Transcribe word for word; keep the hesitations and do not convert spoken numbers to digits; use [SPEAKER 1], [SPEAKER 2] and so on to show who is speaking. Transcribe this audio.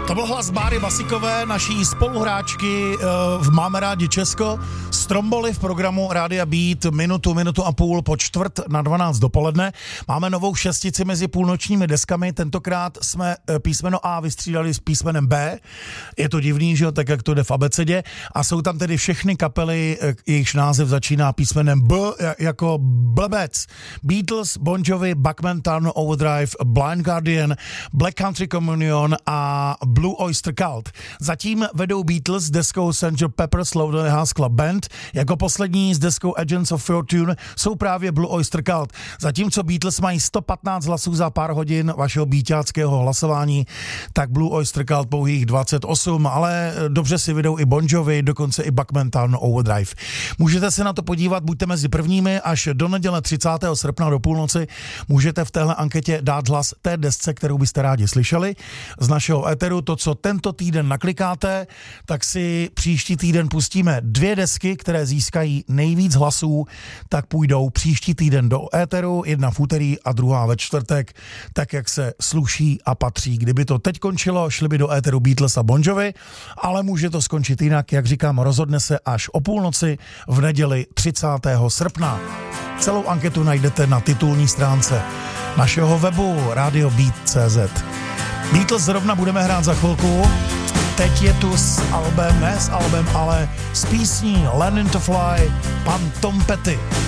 [SPEAKER 1] To byl hlas Báry Basíkové, naší spoluhráčky v Máme rádi Česko. Stromboli v programu Rádia Beat minutu, minutu a půl po čtvrt na dvanáct dopoledne. Máme novou šestici mezi půlnočními deskami. Tentokrát jsme písmeno A vystřídali s písmenem B. Je to divný, že jo, tak jak to jde v abecedě. A jsou tam tedy všechny kapely, jejichž název začíná písmenem B jako Blebec. Beatles, Bon Jovi, Bachman Turner Overdrive, Blind Guardian, Black Country Communion a Blue Oyster Cult. Zatím vedou Beatles s deskou sergeant Pepper's Lonely Hearts Club Band. Jako poslední s deskou Agents of Fortune jsou právě Blue Oyster Cult. Zatímco Beatles mají sto patnáct hlasů za pár hodin vašeho beatáckého hlasování, tak Blue Oyster Cult pouhých dvacet osm, ale dobře si vedou i Bon Jovi, dokonce i Bachman Turner Overdrive. Můžete se na to podívat, buďte mezi prvními, až do neděle třicátého srpna do půlnoci můžete v téhle anketě dát hlas té desce, kterou byste rádi slyšeli z našeho éteru. To, co tento týden naklikáte, tak si příští týden pustíme dvě desky, které získají nejvíc hlasů, tak půjdou příští týden do éteru, jedna v úterý a druhá ve čtvrtek, tak jak se sluší a patří. Kdyby to teď končilo, šli by do éteru Beatles a Bon Jovi, ale může to skončit jinak, jak říkám, rozhodne se až o půlnoci v neděli třicátého srpna. Celou anketu najdete na titulní stránce našeho webu radio beat tečka cé zet. Beatles zrovna budeme hrát za chvilku. Teď je tu s albem, ne s albem, ale s písní Learning to Fly pan Tom Petty.